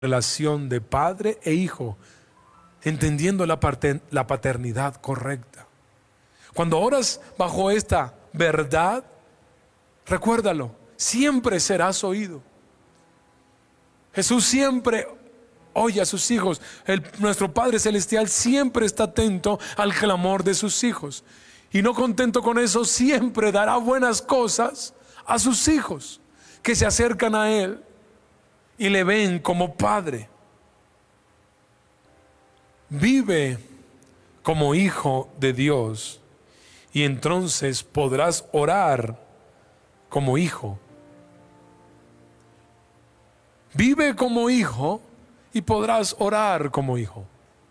relación de padre e hijo, entendiendo la paternidad correcta. Cuando oras bajo esta verdad, recuérdalo, siempre serás oído. Jesús siempre oye a sus hijos. Nuestro Padre Celestial siempre está atento al clamor de sus hijos. Y no contento con eso, siempre dará buenas cosas a sus hijos que se acercan a Él y le ven como Padre. Vive como hijo de Dios y entonces podrás orar como hijo. Vive como hijo y podrás orar como hijo.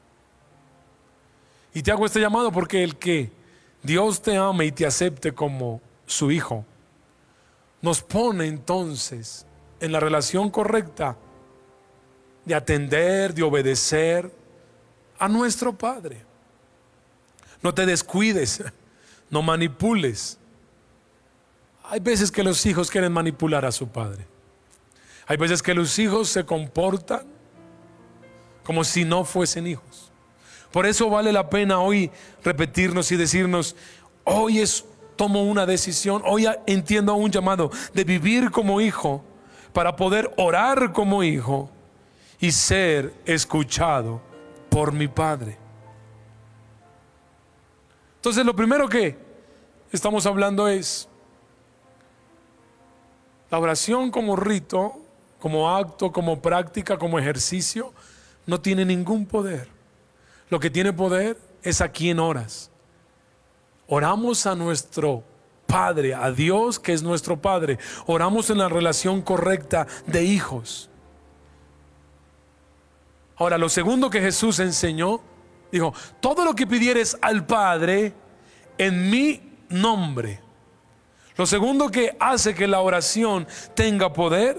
Y te hago este llamado porque el que Dios te ame y te acepte como su hijo, nos pone entonces en la relación correcta de atender, de obedecer a nuestro Padre. No te descuides, no manipules. Hay veces que los hijos quieren manipular a su padre. Hay veces que los hijos se comportan como si no fuesen hijos. Por eso vale la pena hoy repetirnos y decirnos: hoy tomo una decisión, hoy entiendo un llamado de vivir como hijo para poder orar como hijo y ser escuchado por mi Padre. Entonces, lo primero que estamos hablando es la oración como rito, como acto, como práctica, como ejercicio. No tiene ningún poder. Lo que tiene poder es a quien oras. Oramos a nuestro Padre, a Dios que es nuestro Padre. Oramos en la relación correcta de hijos. Ahora, lo segundo que Jesús enseñó, dijo: todo lo que pidieres al Padre en mi nombre. Lo segundo que hace que la oración tenga poder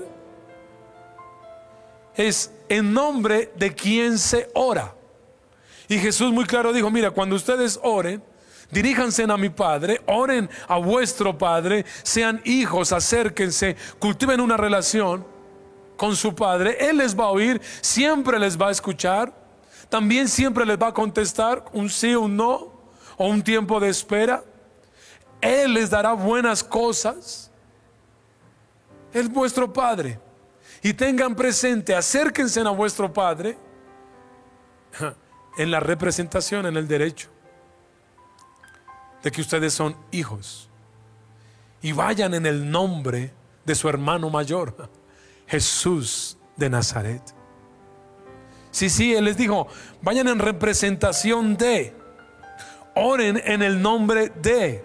es en nombre de quien se ora. Y Jesús muy claro dijo: mira, cuando ustedes oren, diríjanse a mi Padre, oren a vuestro Padre, sean hijos, acérquense, cultiven una relación con su Padre. Él les va a oír, siempre les va a escuchar, también siempre les va a contestar un sí, un no, o un tiempo de espera. Él les dará buenas cosas. Es vuestro Padre. Y tengan presente, acérquense a vuestro Padre en la representación, en el derecho de que ustedes son hijos, y vayan en el nombre de su hermano mayor, Jesús de Nazaret. Sí, Él les dijo: vayan en representación de, oren en el nombre de.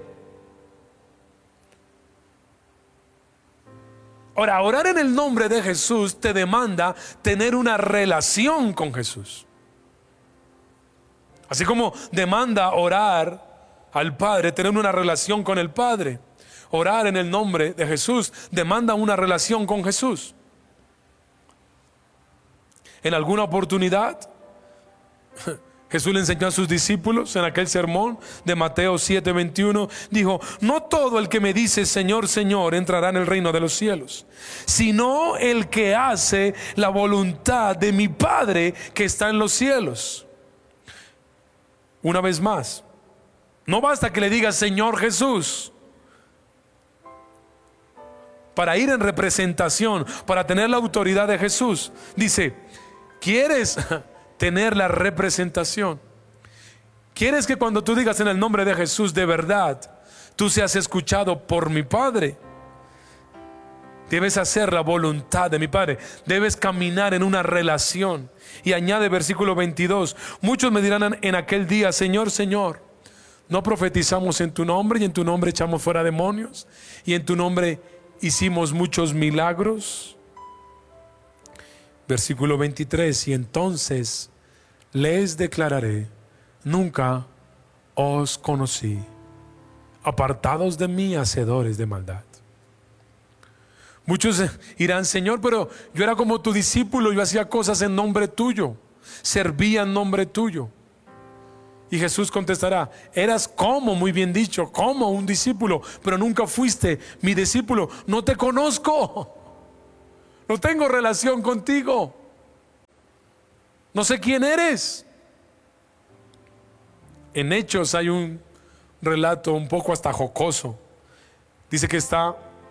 Ahora, orar en el nombre de Jesús te demanda tener una relación con Jesús. Así como demanda orar al Padre, tener una relación con el Padre. Orar en el nombre de Jesús demanda una relación con Jesús. En alguna oportunidad, Jesús le enseñó a sus discípulos en aquel sermón de Mateo 7:21, dijo: no todo el que me dice Señor, Señor entrará en el reino de los cielos, sino el que hace la voluntad de mi Padre que está en los cielos. Una vez más, no basta que le digas Señor Jesús para ir en representación, para tener la autoridad de Jesús. Dice: ¿quieres tener la representación? ¿Quieres que cuando tú digas en el nombre de Jesús de verdad, tú seas escuchado por mi Padre? Debes hacer la voluntad de mi Padre. Debes caminar en una relación. Y añade versículo 22: muchos me dirán en aquel día: Señor, Señor, ¿no profetizamos en tu nombre, y en tu nombre echamos fuera demonios, y en tu nombre hicimos muchos milagros? Versículo 23: y entonces les declararé: nunca os conocí, apartados de mí, hacedores de maldad. Muchos dirán: Señor, pero yo era como tu discípulo, yo hacía cosas en nombre tuyo, servía en nombre tuyo. Y Jesús contestará: eras como, muy bien dicho, como un discípulo, pero nunca fuiste mi discípulo. No te conozco, no tengo relación contigo. no sé quién eres. En Hechos hay un relato un poco hasta jocoso. Dice que está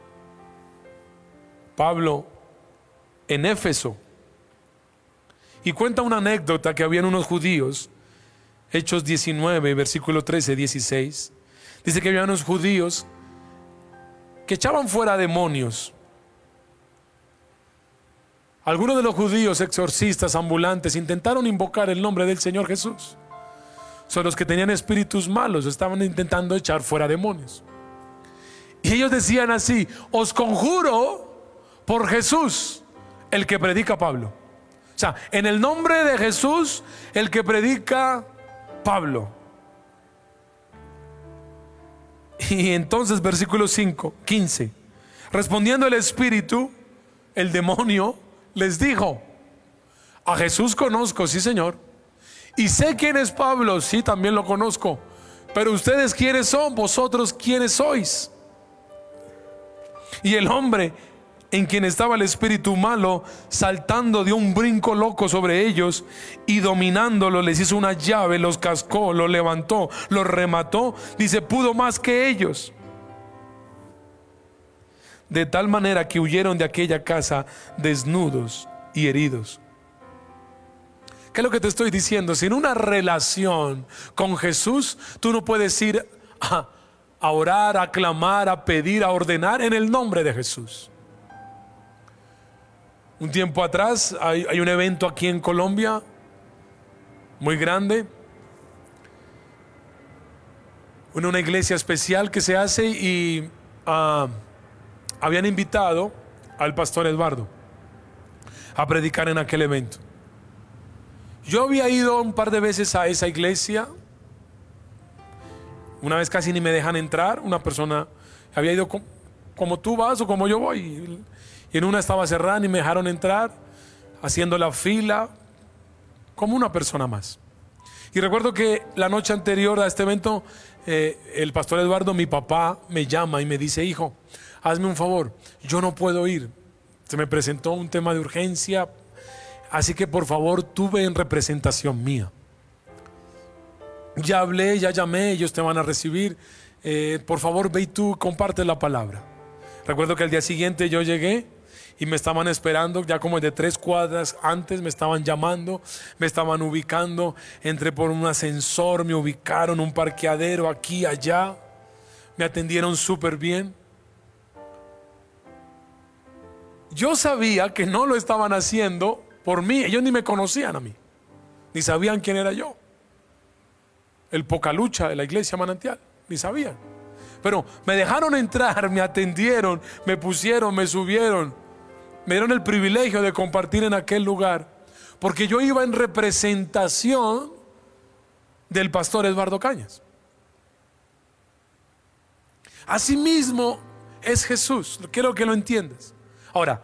Pablo en Éfeso y cuenta una anécdota que habían unos judíos. Hechos 19, versículo 13, 16. Dice que había unos judíos que echaban fuera demonios. Algunos de los judíos exorcistas ambulantes intentaron invocar el nombre del Señor Jesús. Son los que tenían espíritus malos, estaban intentando echar fuera demonios. Y ellos decían así: os conjuro por Jesús, el que predica Pablo. O sea, en el nombre de Jesús, el que predica Pablo. Y entonces versículo 15: respondiendo el espíritu, el demonio les dijo: a Jesús conozco, sí Señor, y sé quién es Pablo, sí también lo conozco, pero ustedes quiénes son, vosotros quiénes sois. Y el hombre en quien estaba el espíritu malo, saltando de un brinco loco sobre ellos y dominándolo, les hizo una llave, los cascó, los levantó, los remató. Dice, pudo más que ellos, de tal manera que huyeron de aquella casa desnudos y heridos. ¿Qué es lo que te estoy diciendo? Sin una relación con Jesús, tú no puedes ir a orar, a clamar, a pedir, a ordenar en el nombre de Jesús. Un tiempo atrás hay un evento aquí en Colombia muy grande, una iglesia especial que se hace, y habían invitado al pastor Eduardo a predicar en aquel evento. Yo había ido un par de veces a esa iglesia. Una vez casi ni me dejan entrar. Una persona había ido como tú vas o como yo voy, y en una estaba cerrada y me dejaron entrar, haciendo la fila como una persona más. Y recuerdo que la noche anterior a este evento, el pastor Eduardo, mi papá, me llama y me dice: hijo, hazme un favor, yo no puedo ir, se me presentó un tema de urgencia, así que por favor tú ve en representación mía. Ya hablé, ya llamé, ellos te van a recibir, por favor ve y tú comparte la palabra. Recuerdo que al día siguiente yo llegué y me estaban esperando, ya como de 3 cuadras antes me estaban llamando, me estaban ubicando, entré por un ascensor, me ubicaron, un parqueadero aquí, allá, me atendieron súper bien. Yo sabía que no lo estaban haciendo por mí, ellos ni me conocían a mí, ni sabían quién era yo, el Pocalucha de la iglesia Manantial, ni sabían. Pero me dejaron entrar, me atendieron, me pusieron, me subieron, me dieron el privilegio de compartir en aquel lugar, porque yo iba en representación del pastor Eduardo Cañas. Asimismo es Jesús, quiero que lo entiendas. Ahora,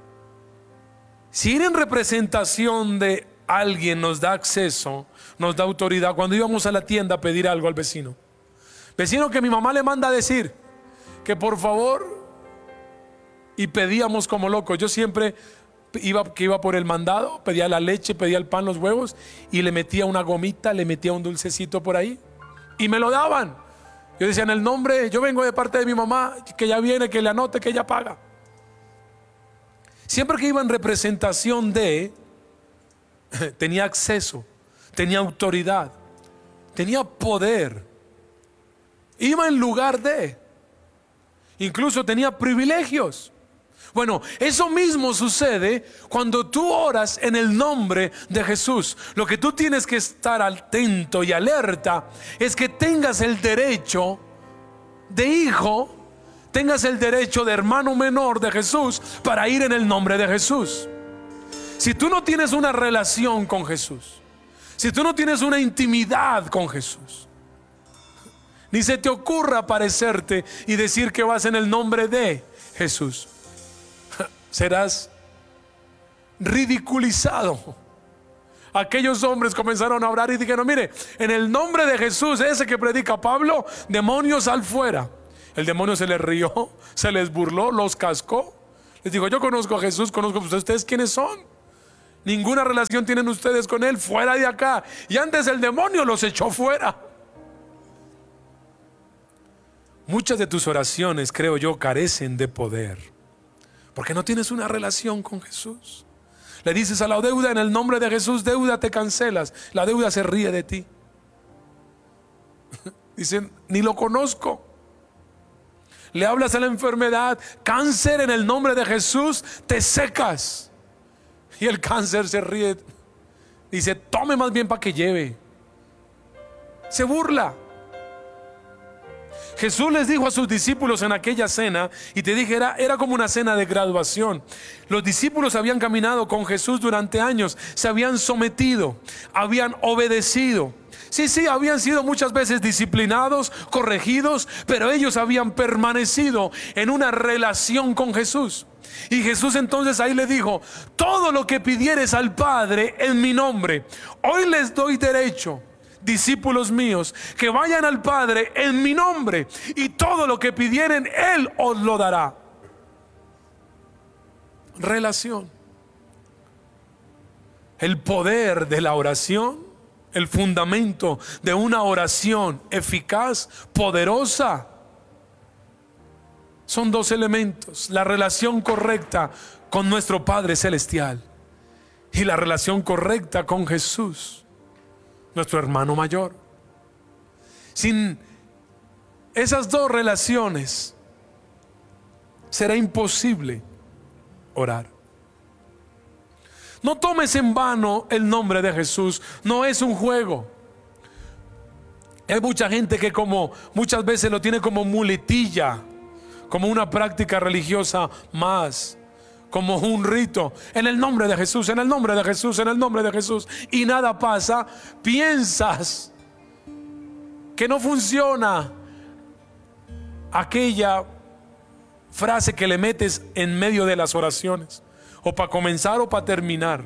si ir en representación de alguien nos da acceso, nos da autoridad. Cuando íbamos a la tienda a pedir algo al vecino que mi mamá le manda a decir que por favor, y pedíamos como locos. Yo siempre iba por el mandado, pedía la leche, pedía el pan, los huevos, y le metía una gomita, le metía un dulcecito por ahí y me lo daban. Yo decía, en el nombre, yo vengo de parte de mi mamá, que ya viene, que le anote, que ella paga. Siempre que iba en representación de, tenía acceso, tenía autoridad, tenía poder, iba en lugar de, incluso tenía privilegios. Bueno, eso mismo sucede cuando tú oras en el nombre de Jesús. Lo que tú tienes que estar atento y alerta es que tengas el derecho de hijo, tengas el derecho de hermano menor de Jesús para ir en el nombre de Jesús. Si tú no tienes una relación con Jesús, si tú no tienes una intimidad con Jesús, ni se te ocurra aparecerte y decir que vas en el nombre de Jesús, serás ridiculizado. Aquellos hombres comenzaron a orar y dijeron: mire, en el nombre de Jesús, ese que predica Pablo, demonios sal fuera. El demonio se les rió, se les burló, los cascó. Les dijo: yo conozco a Jesús, conozco a ustedes, ¿quiénes son? Ninguna relación tienen ustedes con Él, fuera de acá. Y antes el demonio los echó fuera. Muchas de tus oraciones, creo yo, carecen de poder, porque no tienes una relación con Jesús. Le dices a la deuda: en el nombre de Jesús, deuda, te cancelas. La deuda se ríe de ti. Dicen: ni lo conozco. Le hablas a la enfermedad: cáncer, en el nombre de Jesús, te secas. Y el cáncer se ríe. Dice: tome más bien para que lleve. Se burla. Jesús les dijo a sus discípulos en aquella cena, y te dije, era como una cena de graduación. Los discípulos habían caminado con Jesús durante años, se habían sometido, habían obedecido. Sí, habían sido muchas veces disciplinados, corregidos, pero ellos habían permanecido en una relación con Jesús. Y Jesús entonces ahí le dijo: todo lo que pidieres al Padre en mi nombre, hoy les doy derecho, discípulos míos, que vayan al Padre en mi nombre, y todo lo que pidieren Él os lo dará. Relación. El poder de la oración, el fundamento de una oración eficaz, poderosa, son dos elementos: la relación correcta con nuestro Padre Celestial y la relación correcta con Jesús, nuestro hermano mayor. Sin esas dos relaciones será imposible orar. No tomes en vano el nombre de Jesús, no es un juego. Hay mucha gente que muchas veces lo tiene como muletilla, como una práctica religiosa más, como un rito. En el nombre de Jesús, en el nombre de Jesús, en el nombre de Jesús, y nada pasa. Piensas que no funciona aquella frase que le metes en medio de las oraciones, o para comenzar o para terminar.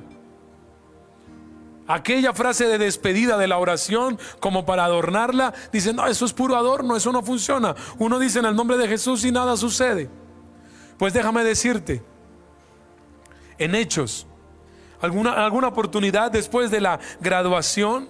Aquella frase de despedida de la oración, como para adornarla. Dicen: no, eso es puro adorno, eso no funciona. Uno dice en el nombre de Jesús y nada sucede. Pues déjame decirte, en Hechos, alguna oportunidad después de la graduación,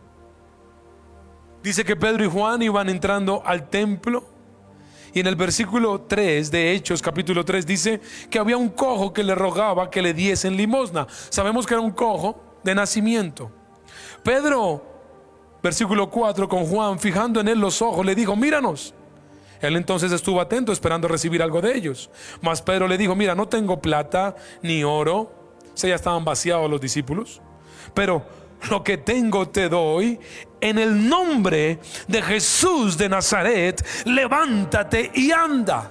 dice que Pedro y Juan iban entrando al templo, y en el versículo 3 de Hechos capítulo 3 dice que había un cojo que le rogaba que le diesen limosna. Sabemos que era un cojo de nacimiento. Pedro, versículo 4, con Juan fijando en él los ojos, le dijo: míranos. Él entonces estuvo atento, esperando recibir algo de ellos. Mas Pedro le dijo: mira, no tengo plata ni oro. Ya estaban vaciados los discípulos. Pero lo que tengo te doy. En el nombre de Jesús de Nazaret, levántate y anda.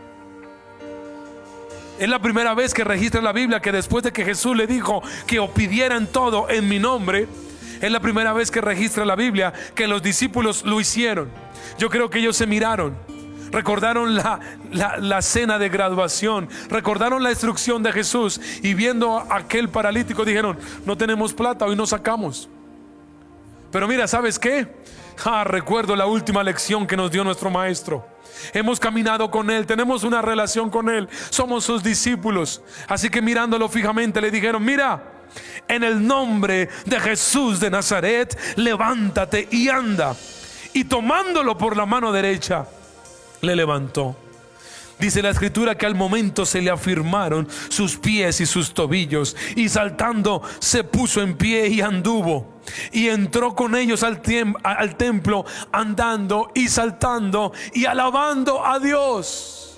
Es la primera vez que registra en la Biblia que después de que Jesús le dijo que pidieran todo en mi nombre, es la primera vez que registra la Biblia que los discípulos lo hicieron. Yo creo que ellos se miraron, recordaron la cena de graduación, recordaron la instrucción de Jesús, y viendo a aquel paralítico dijeron: no tenemos plata, hoy no sacamos. Pero mira, ¿sabes qué? Recuerdo la última lección que nos dio nuestro maestro. Hemos caminado con Él, tenemos una relación con Él, somos sus discípulos. Así que mirándolo fijamente le dijeron: mira, en el nombre de Jesús de Nazaret, levántate y anda. Y tomándolo por la mano derecha, le levantó. Dice la escritura que al momento se le afirmaron sus pies y sus tobillos, y saltando se puso en pie y anduvo, y entró con ellos al templo, andando y saltando y alabando a Dios.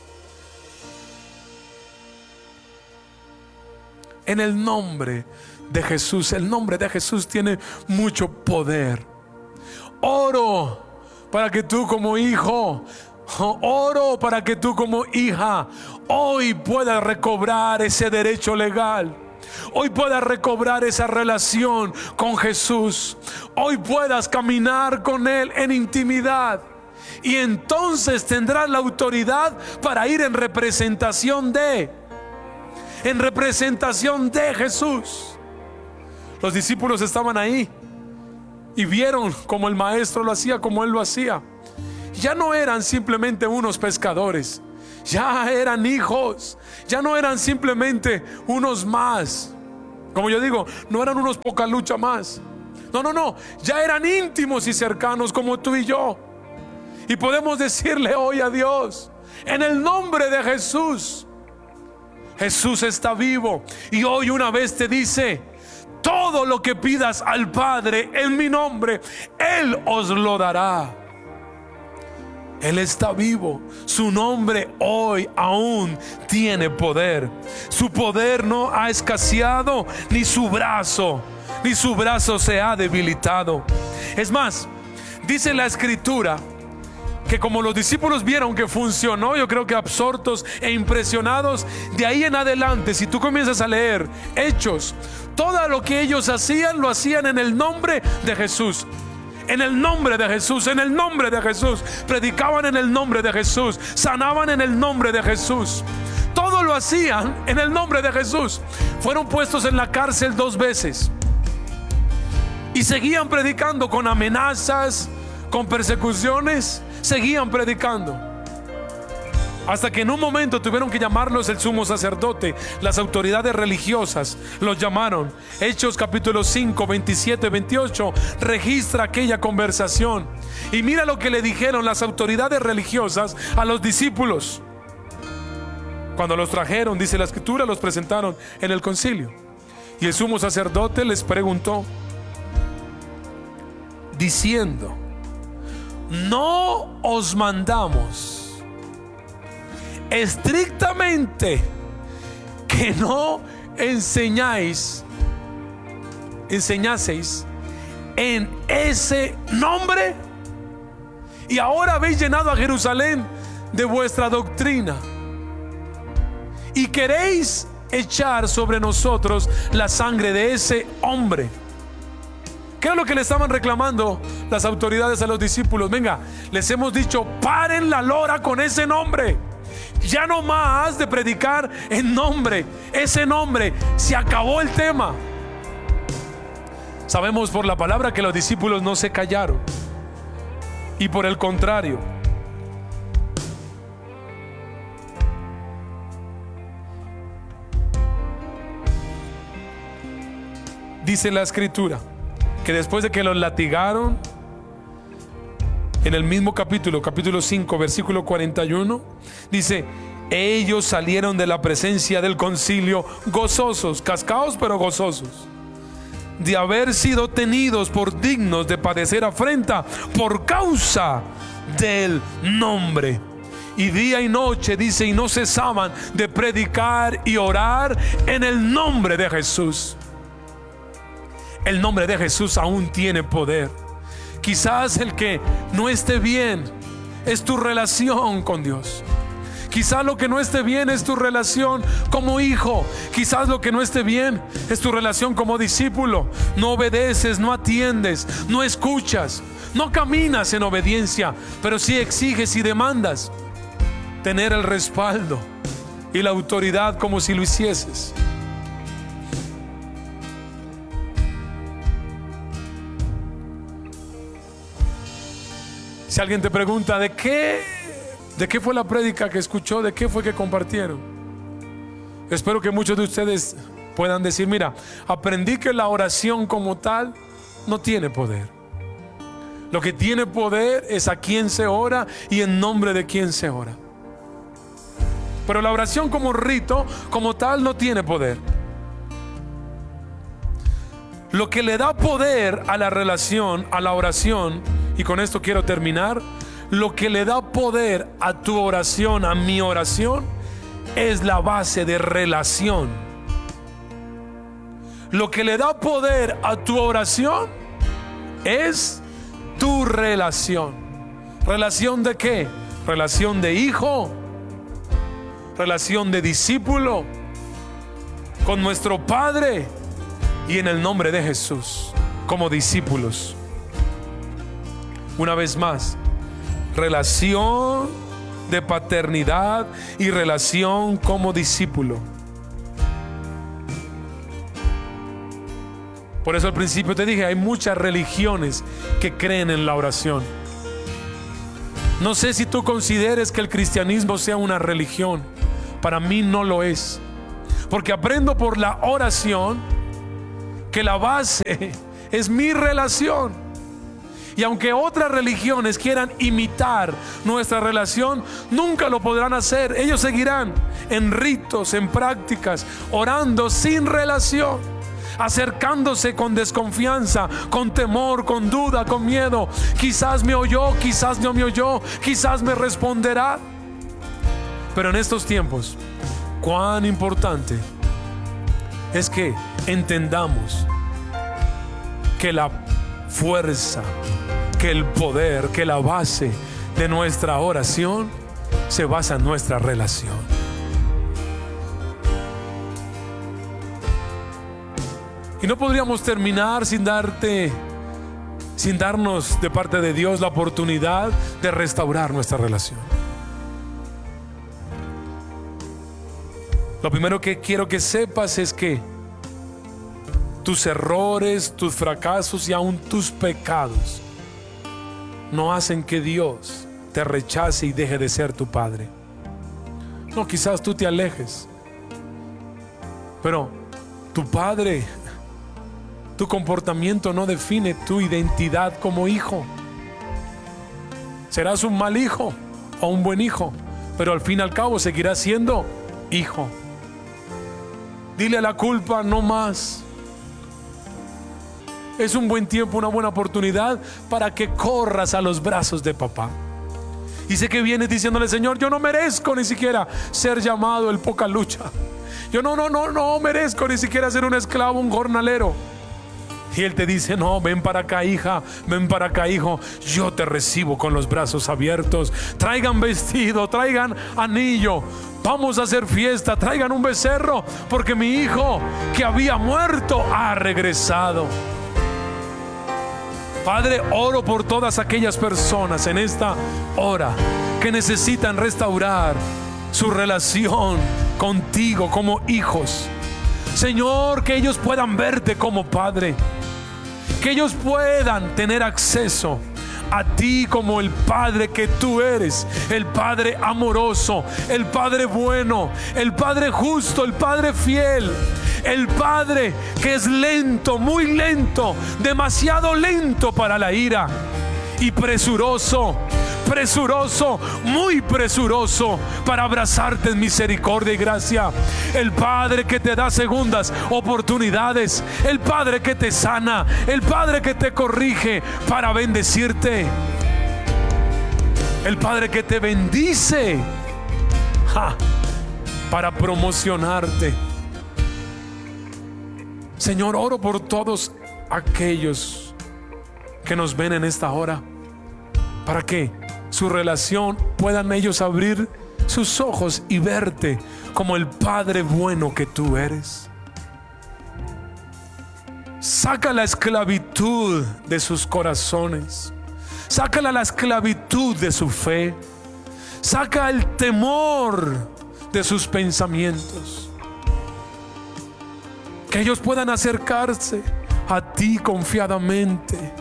En el nombre de Jesús, el nombre de Jesús tiene mucho poder. Oro para que tú como hijo, oro para que tú como hija hoy puedas recobrar ese derecho legal. Hoy puedas recobrar esa relación con Jesús. Hoy puedas caminar con Él en intimidad. Y entonces tendrás la autoridad para ir en representación de Jesús. Los discípulos estaban ahí y vieron cómo el maestro lo hacía, como Él lo hacía. Ya no eran simplemente unos pescadores, ya eran hijos, ya no eran simplemente unos más, Como yo digo, no eran unos poca lucha más. No, ya eran íntimos y cercanos como tú y yo. Y podemos decirle hoy a Dios, en el nombre de Jesús, Jesús está vivo y hoy una vez te dice: todo lo que pidas al Padre en mi nombre, Él os lo dará. Él está vivo. Su nombre hoy aún tiene poder. Su poder no ha escaseado, ni su brazo se ha debilitado. Es más, dice la Escritura que como los discípulos vieron que funcionó, yo creo que absortos e impresionados, de ahí en adelante, si tú comienzas a leer Hechos, todo lo que ellos hacían, lo hacían en el nombre de Jesús. En el nombre de Jesús, en el nombre de Jesús. Predicaban en el nombre de Jesús, sanaban en el nombre de Jesús. Todo lo hacían en el nombre de Jesús. Fueron puestos en la cárcel 2 veces y seguían predicando con amenazas, con persecuciones. Seguían predicando hasta que en un momento tuvieron que llamarlos el sumo sacerdote. Las autoridades religiosas los llamaron. Hechos capítulo 5, 27, 28 registra aquella conversación. Y mira lo que le dijeron las autoridades religiosas a los discípulos. Cuando los trajeron, dice la Escritura, los presentaron en el concilio. Y el sumo sacerdote les preguntó, diciendo: ¿no os mandamos estrictamente que no enseñaseis en ese nombre? Y ahora habéis llenado a Jerusalén de vuestra doctrina y queréis echar sobre nosotros la sangre de ese hombre. ¿Qué es lo que le estaban reclamando las autoridades a los discípulos? Venga, les hemos dicho, paren la lora con ese nombre. Ya no más de predicar en nombre. Ese nombre, se acabó el tema. Sabemos por la palabra que los discípulos no se callaron. Y por el contrario, dice la Escritura que después de que los latigaron, en el mismo capítulo 5, versículo 41, dice: ellos salieron de la presencia del concilio gozosos, cascados pero gozosos, de haber sido tenidos por dignos de padecer afrenta por causa del nombre. Y día y noche, dice, y no cesaban de predicar y orar en el nombre de Jesús. El nombre de Jesús aún tiene poder. Quizás el que no esté bien es tu relación con Dios. Quizás lo que no esté bien es tu relación como hijo. Quizás lo que no esté bien es tu relación como discípulo. No obedeces, no atiendes, no escuchas, no caminas en obediencia, pero sí exiges y demandas tener el respaldo y la autoridad como si lo hicieses. Si alguien te pregunta ¿de qué fue la prédica que escuchó? ¿De qué fue que compartieron? Espero que muchos de ustedes puedan decir: mira, aprendí que la oración como tal no tiene poder. Lo que tiene poder es a quién se ora y en nombre de quién se ora. Pero la oración como rito, como tal, no tiene poder. Lo que le da poder a la relación, a la oración, y con esto quiero terminar, lo que le da poder a tu oración, a mi oración, es la base de relación. Lo que le da poder a tu oración es tu relación. ¿Relación de qué? Relación de hijo, relación de discípulo con nuestro Padre y en el nombre de Jesús como discípulos. Una vez más, relación de paternidad y relación como discípulo. Por eso al principio te dije, hay muchas religiones que creen en la oración. No sé si tú consideres que el cristianismo sea una religión. Para mí no lo es, porque aprendo por la oración que la base es mi relación. Y aunque otras religiones quieran imitar nuestra relación, nunca lo podrán hacer. Ellos seguirán en ritos, en prácticas, orando sin relación, acercándose con desconfianza, con temor, con duda, con miedo. Quizás me oyó, quizás no me oyó, quizás me responderá. Pero en estos tiempos, cuán importante es que entendamos que la fuerza, que el poder, que la base de nuestra oración se basa en nuestra relación. Y no podríamos terminar sin darnos de parte de Dios la oportunidad de restaurar nuestra relación. Lo primero que quiero que sepas es que tus errores, tus fracasos y aún tus pecados no hacen que Dios te rechace y deje de ser tu Padre. No, quizás tú te alejes, pero tu Padre, tu comportamiento no define tu identidad como hijo. Serás un mal hijo o un buen hijo, pero al fin y al cabo seguirás siendo hijo. Dile a la culpa no más. Es un buen tiempo, una buena oportunidad para que corras a los brazos de papá. Y sé que vienes diciéndole: Señor, yo no merezco ni siquiera ser llamado el poca lucha. Yo no merezco ni siquiera ser un esclavo, un jornalero. Y Él te dice: no, ven para acá, hija, ven para acá, hijo. Yo te recibo con los brazos abiertos. Traigan vestido, traigan anillo. Vamos a hacer fiesta, traigan un becerro, porque mi hijo que había muerto ha regresado. Padre, oro por todas aquellas personas en esta hora que necesitan restaurar su relación contigo como hijos. Señor, que ellos puedan verte como Padre, que ellos puedan tener acceso a ti como el Padre que tú eres, el Padre amoroso, el Padre bueno, el Padre justo, el Padre fiel, el Padre que es lento, muy lento, demasiado lento para la ira y presuroso, muy presuroso para abrazarte en misericordia y gracia. El Padre que te da segundas oportunidades, el Padre que te sana, el Padre que te corrige para bendecirte, el Padre que te bendice para promocionarte. Señor, oro por todos aquellos que nos ven en esta hora, para que su relación puedan ellos abrir sus ojos y verte como el Padre bueno que tú eres. Saca la esclavitud de sus corazones, sácala la esclavitud de su fe, saca el temor de sus pensamientos, que ellos puedan acercarse a ti confiadamente,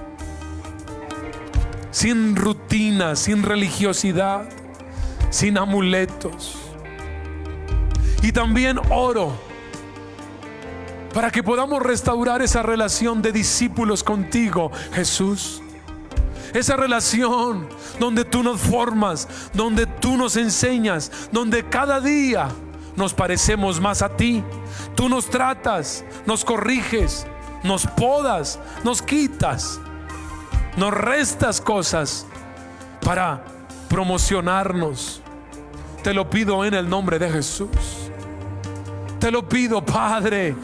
sin rutina, sin religiosidad, sin amuletos. Y también oro para que podamos restaurar esa relación de discípulos contigo, Jesús. Esa relación donde tú nos formas, donde tú nos enseñas, donde cada día nos parecemos más a ti. Tú nos tratas, nos corriges, nos podas, nos quitas, nos restas cosas para promocionarnos. Te lo pido en el nombre de Jesús. Te lo pido, Padre,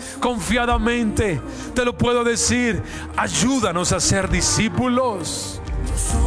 confiadamente. Te lo puedo decir: ayúdanos a ser discípulos.